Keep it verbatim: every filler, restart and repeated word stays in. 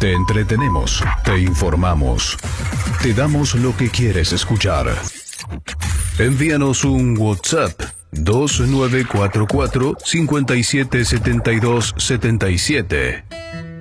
Te entretenemos, te informamos, te damos lo que quieres escuchar. Envíanos un WhatsApp dos nueve cuatro cuatro, cinco siete siete dos siete siete.